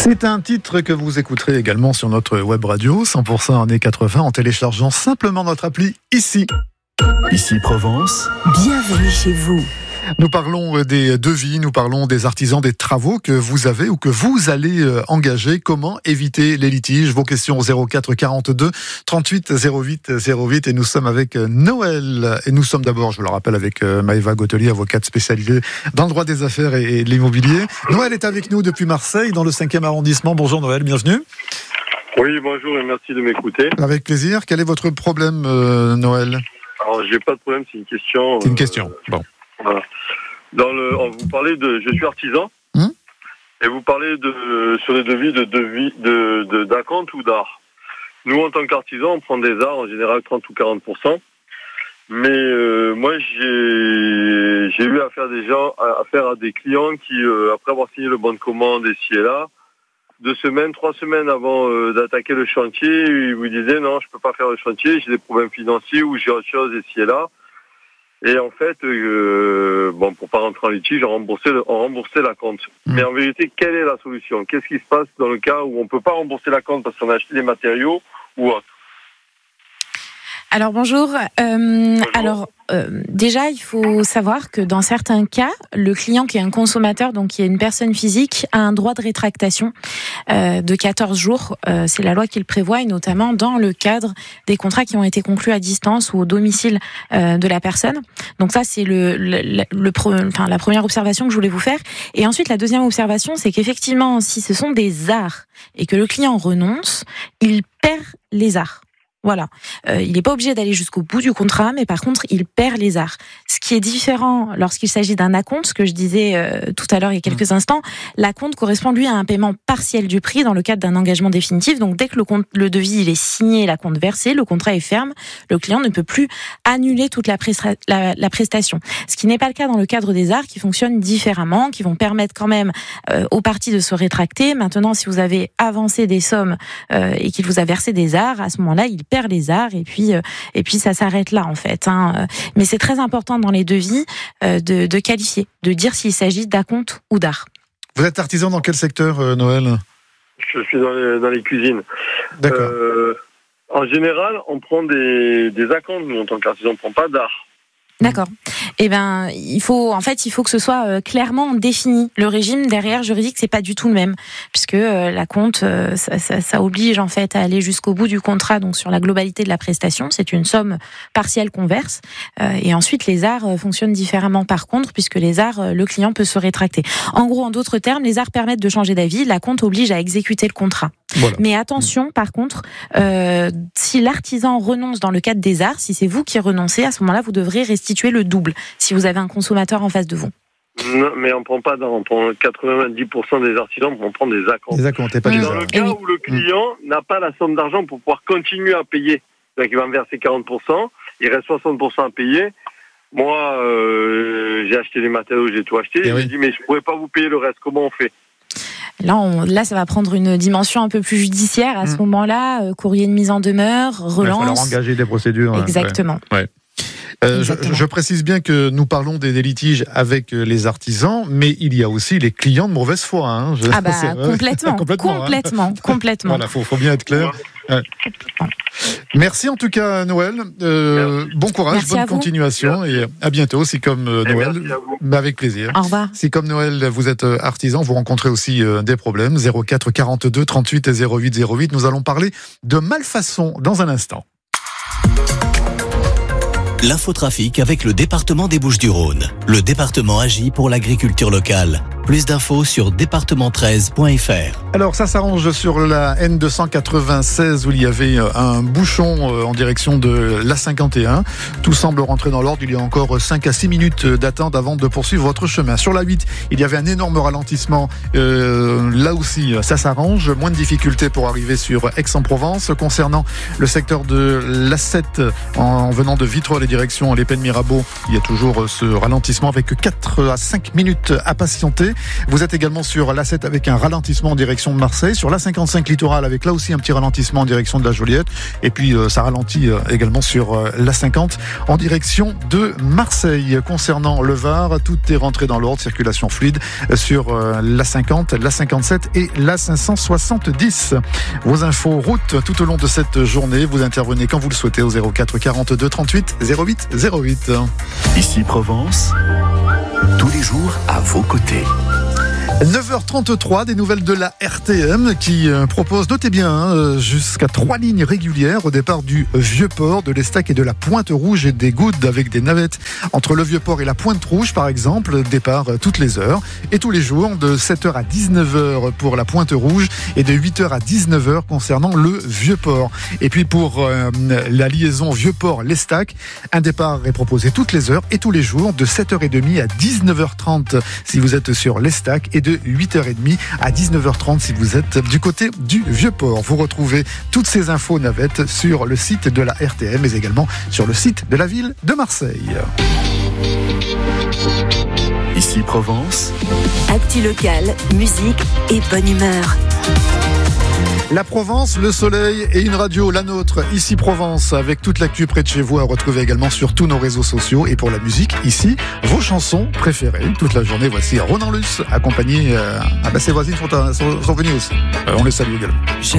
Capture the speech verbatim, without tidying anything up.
C'est un titre que vous écouterez également sur notre web radio cent pour cent années quatre-vingts en téléchargeant simplement notre appli ici. Ici Provence. Bienvenue chez vous. Nous parlons des devis, nous parlons des artisans, des travaux que vous avez ou que vous allez engager. Comment éviter les litiges? Vos questions au zéro quatre quarante-deux trente-huit zéro huit zéro huit. Et nous sommes avec Noël. Et nous sommes d'abord, je le rappelle, avec Maëva Gottelier, avocate spécialisée dans le droit des affaires et de l'immobilier. Noël est avec nous depuis Marseille, dans le cinquième arrondissement. Bonjour Noël, bienvenue. Oui, bonjour et merci de m'écouter. Avec plaisir. Quel est votre problème, euh, Noël? Alors, j'ai pas de problème, c'est une question. C'est une question, euh, bon. Voilà. Dans le, vous parlez de, je suis artisan, hum et vous parlez de sur les devis de devis de, de d'acompte ou d'art. Nous, en tant qu'artisans, on prend des arts en général trente ou quarante pour cent. Mais euh, moi, j'ai j'ai eu affaire des gens, affaire à des clients qui, euh, après avoir signé le bon de commande ici et là, deux semaines, trois semaines avant euh, d'attaquer le chantier, ils vous disaient non, je peux pas faire le chantier, j'ai des problèmes financiers ou j'ai autre chose ici et là. Et en fait, euh, bon, pour pas rentrer en litige, on remboursait, on remboursait la compte. Mmh. Mais en vérité, quelle est la solution? Qu'est-ce qui se passe dans le cas où on peut pas rembourser la compte parce qu'on a acheté des matériaux ou autre? Alors bonjour. Euh, bonjour. Alors euh, déjà, il faut savoir que dans certains cas, le client qui est un consommateur, donc qui est une personne physique, a un droit de rétractation euh, de quatorze jours. Euh, c'est la loi qui le prévoit, et notamment dans le cadre des contrats qui ont été conclus à distance ou au domicile euh, de la personne. Donc ça, c'est le, le, le, le enfin la première observation que je voulais vous faire. Et ensuite, la deuxième observation, c'est qu'effectivement, si ce sont des arts et que le client renonce, il perd les arts. Voilà, euh, il n'est pas obligé d'aller jusqu'au bout du contrat, mais par contre, il perd les arts. Ce qui est différent lorsqu'il s'agit d'un acompte, ce que je disais euh, tout à l'heure il y a quelques instants, l'acompte correspond lui à un paiement partiel du prix dans le cadre d'un engagement définitif. Donc dès que le, compte, le devis il est signé, l'acompte versé, le contrat est ferme, le client ne peut plus annuler toute la, presta- la, la prestation. Ce qui n'est pas le cas dans le cadre des arts, qui fonctionnent différemment, qui vont permettre quand même euh, aux parties de se rétracter. Maintenant, si vous avez avancé des sommes euh, et qu'il vous a versé des arts, à ce moment-là, il perd les arts et puis euh, et puis ça s'arrête là en fait. Hein. Mais c'est très important dans les devis euh, de, de qualifier, de dire s'il s'agit d'acompte ou d'art. Vous êtes artisan dans quel secteur, euh, Noël? Je suis dans les, dans les cuisines. D'accord. Euh, en général, on prend des, des acomptes. Nous, en tant qu'artisan, on ne prend pas d'art. D'accord. Eh ben, il faut, en fait, il faut que ce soit euh, clairement défini. Le régime derrière juridique, c'est pas du tout le même, puisque euh, la compte, euh, ça, ça, ça oblige en fait à aller jusqu'au bout du contrat, donc sur la globalité de la prestation. C'est une somme partielle qu'on verse, euh, et ensuite les arts euh, fonctionnent différemment. Par contre, puisque les arts, euh, le client peut se rétracter. En gros, en d'autres termes, les arts permettent de changer d'avis. La compte oblige à exécuter le contrat. Voilà. Mais attention, par contre, euh, si l'artisan renonce dans le cadre des arts, si c'est vous qui renoncez, à ce moment-là, vous devrez restituer le double, si vous avez un consommateur en face de vous. Non, mais on prend pas d'art, on prend quatre-vingt-dix pour cent des artisans, on prend des acomptes. Des acomptes, et pas mmh. des Dans le cas oui. où le client mmh. n'a pas la somme d'argent pour pouvoir continuer à payer, c'est-à-dire qu'il va me verser quarante pour cent, il reste soixante pour cent à payer. Moi, euh, j'ai acheté les matériaux, j'ai tout acheté, et je oui. me dis, mais je pourrais pas vous payer le reste, comment on fait? Là, on, là, ça va prendre une dimension un peu plus judiciaire. À mmh. ce moment-là, euh, courrier de mise en demeure, relance. Il va falloir engager des procédures. Exactement. Ouais. Ouais. Euh, je, je précise bien que nous parlons des, des litiges avec les artisans, mais il y a aussi les clients de mauvaise foi. Hein. Je, ah bah complètement, complètement, complètement, hein. complètement. Voilà, faut, faut bien être clair. Ouais. Merci en tout cas, Noël. Euh, bon courage, Merci bonne continuation et à bientôt. Si comme euh, Noël, bah avec plaisir. Au revoir. Si comme Noël, vous êtes artisan, vous rencontrez aussi euh, des problèmes. zéro quatre quarante-deux trente-huit zéro huit zéro huit. Nous allons parler de malfaçon dans un instant. L'infotrafic avec le département des Bouches-du-Rhône. Le département agit pour l'agriculture locale. Plus d'infos sur département treize point f r. Alors ça s'arrange sur la N deux cent quatre-vingt-seize où il y avait un bouchon en direction de l'A cinquante et un. Tout semble rentrer dans l'ordre. Il y a encore cinq à six minutes d'attente avant de poursuivre votre chemin. Sur la huit, il y avait un énorme ralentissement. Euh, là aussi, ça s'arrange. Moins de difficultés pour arriver sur Aix-en-Provence. Concernant le secteur de l'A sept, en venant de Vitrolles et direction Les Pennes Mirabeau, il y a toujours ce ralentissement avec quatre à cinq minutes à patienter. Vous êtes également sur l'A sept avec un ralentissement en direction de Marseille, sur l'A cinquante-cinq littoral avec là aussi un petit ralentissement en direction de la Joliette, et puis euh, ça ralentit euh, également sur euh, l'A cinquante en direction de Marseille. Concernant le Var, tout est rentré dans l'ordre, circulation fluide sur euh, l'A cinquante, l'A cinquante-sept et l'A cinq cent soixante-dix. Vos infos route tout au long de cette journée, vous intervenez quand vous le souhaitez au zéro quatre quarante-deux trente-huit zéro huit zéro huit. Ici Provence, tous les jours à vos côtés. neuf heures trente-trois, des nouvelles de la R T M qui euh, propose, notez bien, hein, jusqu'à trois lignes régulières au départ du Vieux-Port, de l'Estac et de la Pointe-Rouge et des Goudes avec des navettes entre le Vieux-Port et la Pointe-Rouge par exemple, départ euh, toutes les heures et tous les jours de sept heures à dix-neuf heures pour la Pointe-Rouge et de huit heures à dix-neuf heures concernant le Vieux-Port. Et puis pour euh, la liaison Vieux-Port-l'Estac, un départ est proposé toutes les heures et tous les jours de sept heures trente à dix-neuf heures trente si vous êtes sur l'Estac et de huit heures trente à dix-neuf heures trente si vous êtes du côté du Vieux-Port. Vous retrouvez toutes ces infos navettes sur le site de la R T M, mais également sur le site de la ville de Marseille. Ici Provence. Actu locale, musique et bonne humeur. La Provence, le soleil et une radio, la nôtre, Ici Provence, avec toute l'actu près de chez vous à retrouver également sur tous nos réseaux sociaux. Et pour la musique, ici, vos chansons préférées. Toute la journée, voici Ronan Luce, accompagné, euh, ah bah ses voisines sont, à, sont, sont venues aussi. Euh, on les salue également.